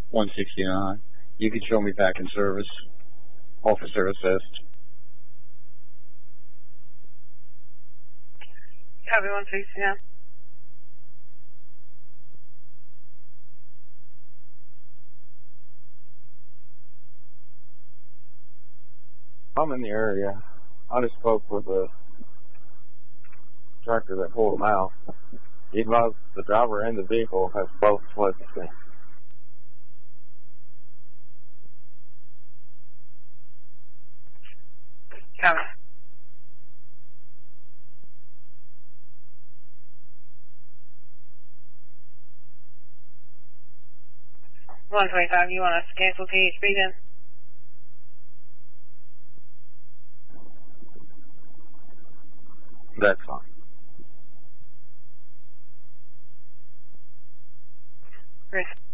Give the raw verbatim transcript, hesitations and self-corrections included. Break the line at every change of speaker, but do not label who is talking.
one sixty-nine. You can show me back in service. Officer assist.
Copy one sixty-nine.
I'm in the area. I just spoke with the tractor that pulled him out. He advised the driver and the vehicle have both fled the scene.
Copy. one twenty-five, you want us to cancel T H B then?
That's fine.
Chris.